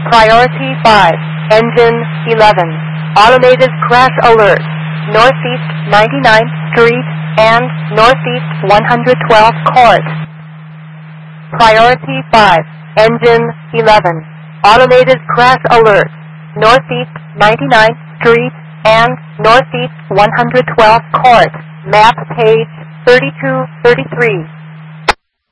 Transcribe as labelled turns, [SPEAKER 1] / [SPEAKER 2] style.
[SPEAKER 1] Priority 5, Engine 11. Automated crash alert. Northeast 99th Street and Northeast 112 Court. Priority 5, Engine 11. Automated crash alert. Northeast 99th Street and Northeast 112 Court. Map page 3233.